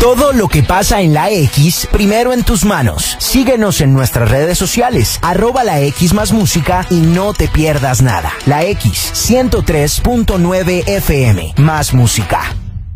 Todo lo que pasa en la X, primero en tus manos. Síguenos en nuestras redes sociales, @la X más música y no te pierdas nada. La X 103.9 FM, más música.